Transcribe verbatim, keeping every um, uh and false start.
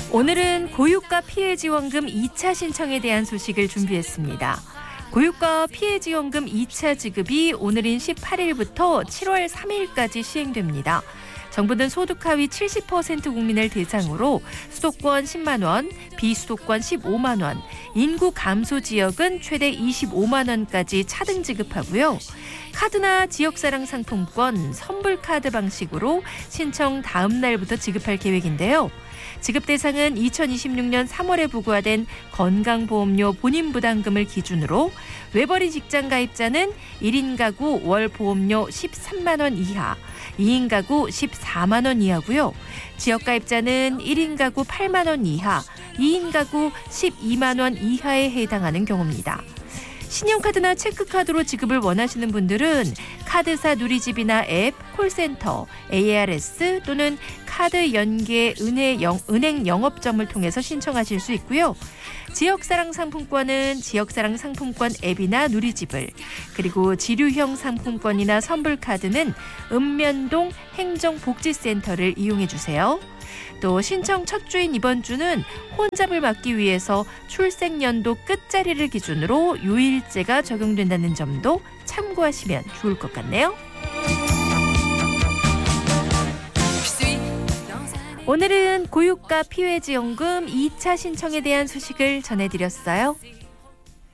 오늘은 고유가 피해지원금 이 차 신청에 대한 소식을 준비했습니다. 고유가 피해지원금 이 차 지급이 오늘인 십팔 일부터 칠월 삼 일까지 시행됩니다. 정부는 소득 하위 칠십 퍼센트 국민을 대상으로 수도권 십만 원, 비수도권 십오만 원, 인구 감소 지역은 최대 이십오만 원까지 차등 지급하고요. 카드나 지역사랑 상품권, 선불카드 방식으로 신청 다음 날부터 지급할 계획인데요. 지급 대상은 이천이십육 년 삼월에 부과된 건강보험료 본인 부담금을 기준으로 외벌이 직장 가입자는 일 인 가구 월 보험료 십삼만 원 이하, 이 인 가구 십사만 원 이하고요. 지역 가입자는 일 인 가구 팔만 원 이하, 이 인 가구 십이만 원 이하에 해당하는 경우입니다. 신용카드나 체크카드로 지급을 원하시는 분들은 카드사 누리집이나 앱, 콜센터, 에이아르에스 또는 카드 연계 은행, 영, 은행 영업점을 통해서 신청하실 수 있고요. 지역사랑 상품권은 지역사랑 상품권 앱이나 누리집을, 그리고 지류형 상품권이나 선불카드는 읍면동 행정복지센터를 이용해 주세요. 또 신청 첫 주인 이번 주는 혼잡을 막기 위해서 출생연도 끝자리를 기준으로 요일제가 적용된다는 점도 참고하시면 좋을 것 같네요. 오늘은 고유가 피해지원금 이 차 신청에 대한 소식을 전해드렸어요.